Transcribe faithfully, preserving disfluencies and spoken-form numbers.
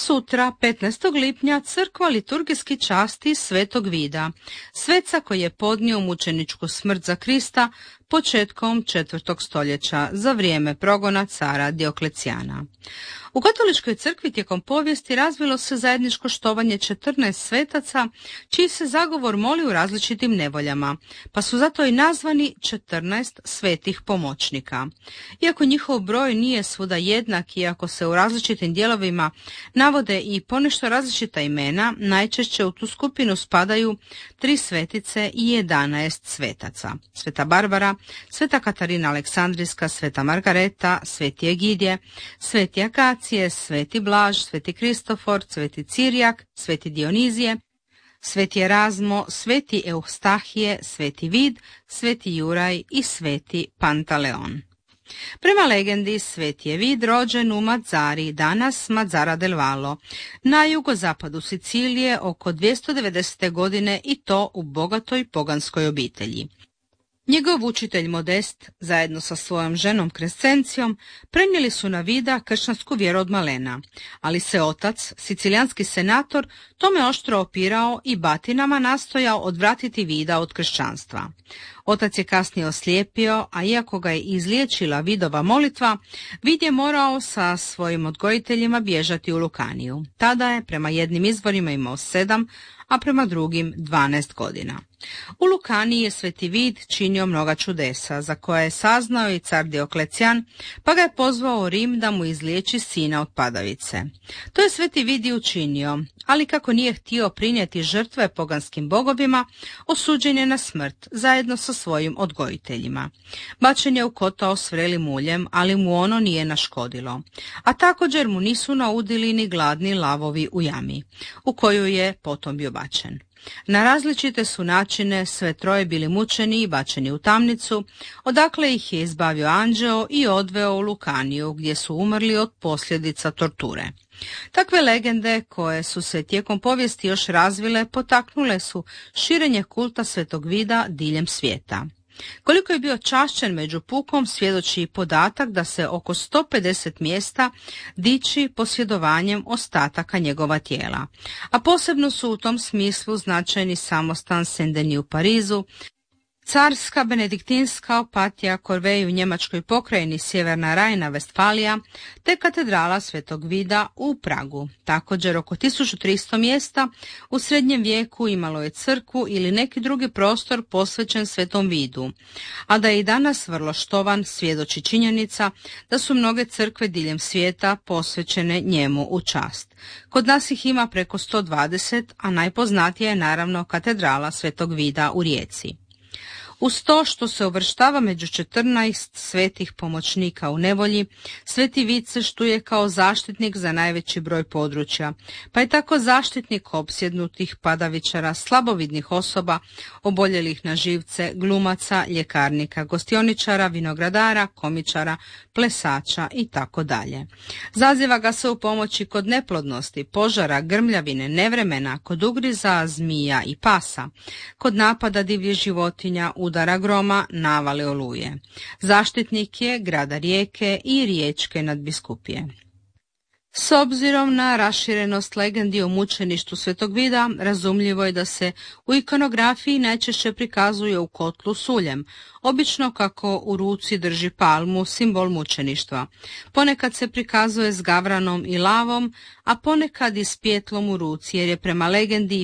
Sutra, petnaestog lipnja, crkva liturgijski časti svetog Vida, sveca koji je podnio mučeničku smrt za Krista početkom četvrtog stoljeća za vrijeme progona cara Dioklecijana. U katoličkoj crkvi tijekom povijesti razvilo se zajedničko štovanje četrnaest svetaca, čiji se zagovor moli u različitim nevoljama, pa su zato i nazvani četrnaest svetih pomoćnika. Iako njihov broj nije svuda jednak, iako se u različitim dijelovima navode i ponešto različita imena, najčešće u tu skupinu spadaju tri svetice i jedanaest svetaca. Sveta Barbara, Sveta Katarina Aleksandrijska, Sveta Margareta, Sveti Egidije, Sveti Akacije, Sveti Blaž, Sveti Kristofor, Sveti Cirijak, Sveti Dionizije, Sveti Erazmo, Sveti Eustahije, Sveti Vid, Sveti Juraj i Sveti Pantaleon. Prema legendi, Sveti je Vid rođen u Mazzari, danas Mazzara del Vallo, na jugozapadu Sicilije oko dvjesto devedesete. godine i to u bogatoj poganskoj obitelji. Njegov učitelj Modest, zajedno sa svojom ženom Krescencijom, prenijeli su na Vida kršćansku vjeru od malena, ali se otac, sicilijanski senator, tome oštro opirao i batinama nastojao odvratiti Vida od kršćanstva. Otac je kasnije oslijepio, a iako ga je izliječila Vidova molitva, Vid je morao sa svojim odgojiteljima bježati u Lukaniju. Tada je prema jednim izvorima imao sedam, a prema drugim dvanaest godina. U Lukaniji je Sveti Vid činio mnoga čudesa, za koja je saznao i car Dioklecijan, pa ga je pozvao u Rim da mu izliječi sina od padavice. To je Sveti Vid i učinio, ali kako nije htio prinijeti žrtve poganskim bogovima, osuđen je na smrt zajedno sa svojim odgojiteljima. Bačen je u kotao s vrelim uljem, ali mu ono nije naškodilo, a također mu nisu naudili ni gladni lavovi u jami, u koju je potom bio bačen. Na različite su načine sve troje bili mučeni i bačeni u tamnicu, odakle ih je izbavio anđeo i odveo u Lukaniju, gdje su umrli od posljedica torture. Takve legende, koje su se tijekom povijesti još razvile, potaknule su širenje kulta Svetog Vida diljem svijeta. Koliko je bio čašćen među pukom svjedoči i podatak da se oko sto pedeset mjesta diči posjedovanjem ostataka njegova tijela, a posebno su u tom smislu značajni samostan Saint-Denis u Parizu, carska benediktinska opatija Korvej u njemačkoj pokrajini Sjeverna Rajna, Vestfalija, te katedrala Svetog Vida u Pragu. Također oko tisuću tristo mjesta u srednjem vijeku imalo je crkvu ili neki drugi prostor posvećen Svetom Vidu, a da je i danas vrlo štovan svjedoči činjenica da su mnoge crkve diljem svijeta posvećene njemu u čast. Kod nas ih ima preko sto dvadeset, a najpoznatija je naravno katedrala Svetog Vida u Rijeci. Uz to što se uvrštava među četrnaest svetih pomoćnika u nevolji, Sveti Vid se štuje kao zaštitnik za najveći broj područja, pa je tako zaštitnik opsjednutih padavičara, slabovidnih osoba, oboljelih na živce, glumaca, ljekarnika, gostioničara, vinogradara, komičara, plesača i tako dalje. Zaziva ga se u pomoći kod neplodnosti, požara, grmljavine, nevremena, kod ugriza, zmija i pasa, kod napada divljih životinja, udara groma, navale oluje. Zaštitnik je grada Rijeke i Riječke nadbiskupije. S obzirom na raširenost legendi o mučeništvu Svetog Vida, razumljivo je da se u ikonografiji najčešće prikazuje u kotlu s uljem, obično kako u ruci drži palmu, simbol mučeništva. Ponekad se prikazuje s gavranom i lavom, a ponekad i s pjetlom u ruci, jer je prema legendi